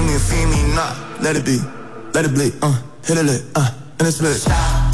me, feel me, nah. Let it be, let it bleed, hit it lit, and it's lit.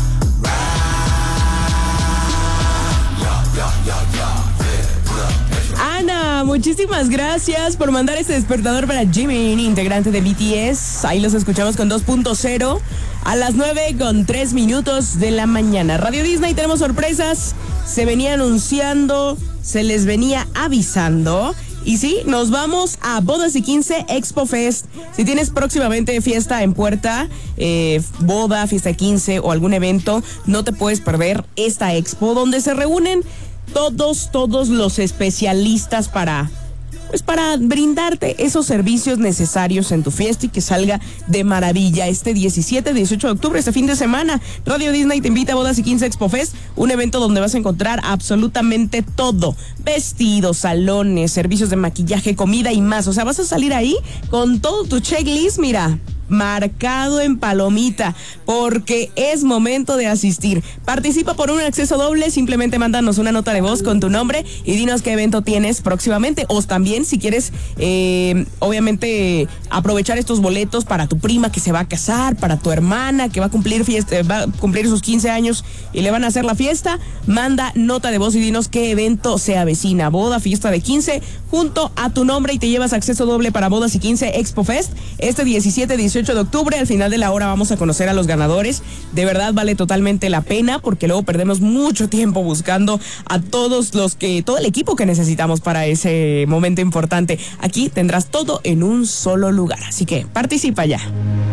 Ana, muchísimas gracias por mandar este despertador para Jimin, integrante de BTS. Ahí los escuchamos con 2.0 a las 9:03 de la mañana. Radio Disney, tenemos sorpresas. Se venía anunciando, se les venía avisando. Y sí, nos vamos a Bodas y 15 Expo Fest. Si tienes próximamente fiesta en puerta, boda, fiesta de 15 o algún evento, no te puedes perder esta expo donde se reúnen todos los especialistas para brindarte esos servicios necesarios en tu fiesta y que salga de maravilla este 17, 18 de octubre, este fin de semana. Radio Disney te invita a Bodas y 15 Expo Fest, un evento donde vas a encontrar absolutamente todo: vestidos, salones, servicios de maquillaje, comida y más. O sea, vas a salir ahí con todo tu checklist, mira, marcado en palomita, porque es momento de asistir. Participa por un acceso doble, simplemente mándanos una nota de voz con tu nombre y dinos qué evento tienes próximamente, o también si quieres obviamente aprovechar estos boletos para tu prima que se va a casar, para tu hermana que va a cumplir sus 15 años y le van a hacer la fiesta. Manda nota de voz y dinos qué evento se avecina: boda, fiesta de 15, junto a tu nombre, y te llevas acceso doble para Bodas y 15 Expo Fest este 17, 18 de octubre. Al final de la hora vamos a conocer a los ganadores. De verdad vale totalmente la pena, porque luego perdemos mucho tiempo buscando a todo el equipo que necesitamos para ese momento importante. Aquí tendrás todo en un solo lugar, así que participa ya.